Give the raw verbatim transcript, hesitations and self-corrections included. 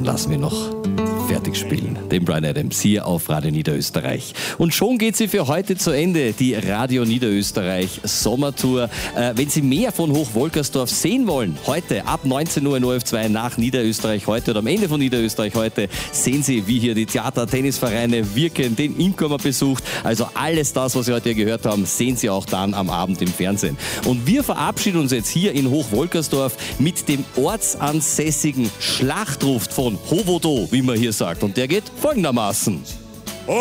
lassen wir noch fertig spielen. Den Bryan Adams hier auf Radio Niederösterreich. Und schon geht sie für heute zu Ende, die Radio Niederösterreich Sommertour. Äh, wenn Sie mehr von Hochwolkersdorf sehen wollen, heute ab neunzehn Uhr in O R F zwei nach Niederösterreich heute oder am Ende von Niederösterreich heute, sehen Sie, wie hier die Theater, Tennisvereine wirken, den Incomer besucht. Also alles das, was Sie heute gehört haben, sehen Sie auch dann am Abend im Fernsehen. Und wir verabschieden uns jetzt hier in Hochwolkersdorf mit dem ortsansässigen Schlachtruf von Hovodo, wie man hier sagt. Und der geht folgendermaßen.